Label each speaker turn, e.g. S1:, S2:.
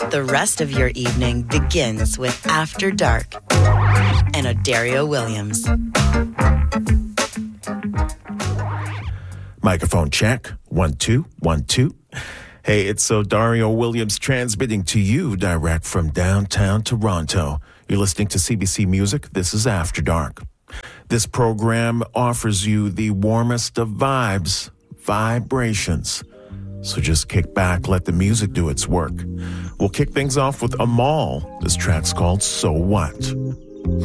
S1: The rest of your evening begins with After Dark and Odario Williams.
S2: Microphone check. 1, 2, 1, 2. Hey, it's Odario Williams transmitting to you direct from downtown Toronto. You're listening to CBC Music. This is After Dark. This program offers you the warmest of vibes, vibrations. So just kick back, let the music do its work. We'll kick things off with Amal. This track's called So What?